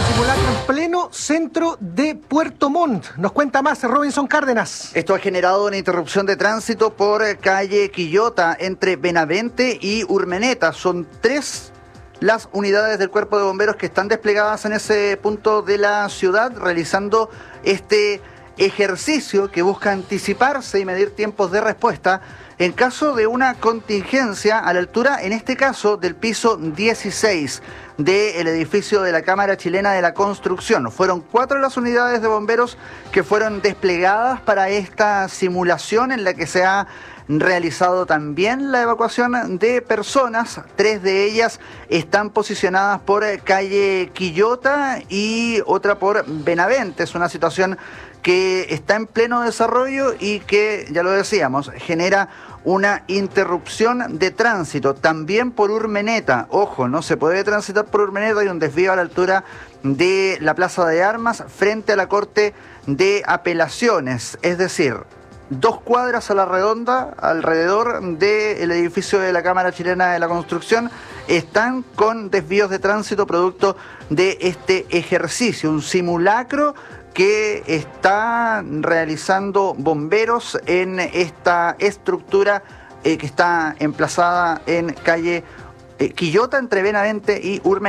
simulacro en pleno centro de Puerto Montt. Nos cuenta más Robinson Cárdenas. Esto ha generado una interrupción de tránsito por calle Quillota entre Benavente y Urmeneta. Son 3 las unidades del Cuerpo de Bomberos que están desplegadas en ese punto de la ciudad realizando este ejercicio que busca anticiparse y medir tiempos de respuesta en caso de una contingencia a la altura, en este caso, del piso 16 del edificio de la Cámara Chilena de la Construcción. Fueron 4 las unidades de bomberos que fueron desplegadas para esta simulación en la que se ha realizado también la evacuación de personas. 3 de ellas están posicionadas por calle Quillota y otra por Benavente. Es una situación que está en pleno desarrollo y que, ya lo decíamos, genera una interrupción de tránsito. También por Urmeneta. Ojo, no se puede transitar por Urmeneta, hay un desvío a la altura de la Plaza de Armas frente a la Corte de Apelaciones. Es decir, 2 cuadras a la redonda alrededor del edificio de la Cámara Chilena de la Construcción están con desvíos de tránsito producto de este ejercicio, un simulacro que está realizando bomberos en esta estructura que está emplazada en calle Quillota entre Benavente y Urmeneta.